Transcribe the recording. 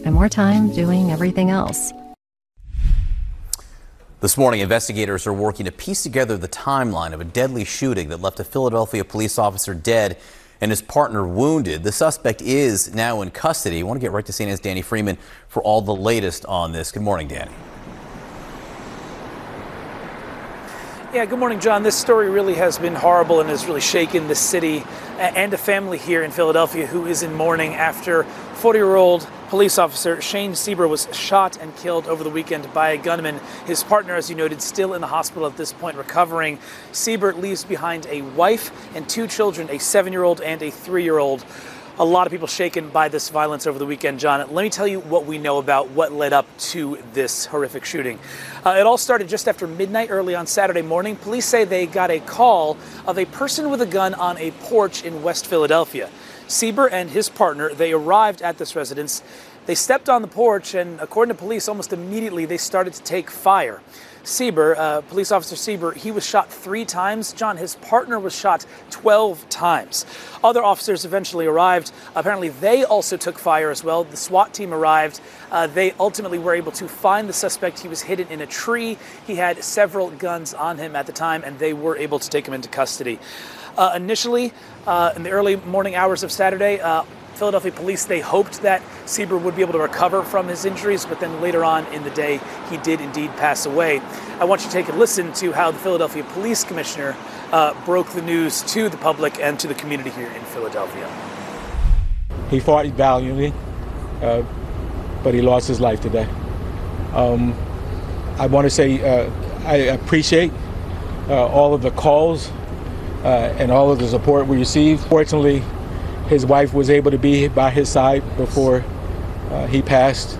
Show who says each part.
Speaker 1: and more time doing everything else.
Speaker 2: This morning, investigators are working to piece together the timeline of a deadly shooting that left a Philadelphia police officer dead and his partner wounded. The suspect is now in custody. I want to get right to CNN's Danny Freeman for all the latest on this. Good morning, Danny.
Speaker 3: Yeah, good morning, John. This story really has been horrible and has really shaken the city and a family here in Philadelphia who is in mourning after 40-year-old police officer Shane Sieber was shot and killed over the weekend by a gunman. His partner, as you noted, still in the hospital at this point recovering. Sieber leaves behind a wife and 2 children, a 7-year-old and a 3-year-old. A lot of people shaken by this violence over the weekend, John. Let me tell you what we know about what led up to this horrific shooting. It all started just after midnight early on Saturday morning. Police say they got a call of a person with a gun on a porch in West Philadelphia. Sieber and his partner, they arrived at this residence. They stepped on the porch, and according to police, almost immediately they started to take fire. Sieber, police officer Sieber, he was shot 3 times. John, his partner was shot 12 times. Other officers eventually arrived. Apparently, they also took fire as well. The SWAT team arrived. They ultimately were able to find the suspect. He was hidden in a tree. He had several guns on him at the time, and they were able to take him into custody. Initially, in the early morning hours of Saturday, Philadelphia police, they hoped that Sieber would be able to recover from his injuries, but then later on in the day, he did indeed pass away. I want you to take a listen to how the Philadelphia Police Commissioner broke the news to the public and to the community here in Philadelphia.
Speaker 4: He fought valiantly, but he lost his life today. I want to say I appreciate all of the calls and all of the support we received. Fortunately, his wife was able to be by his side before he passed.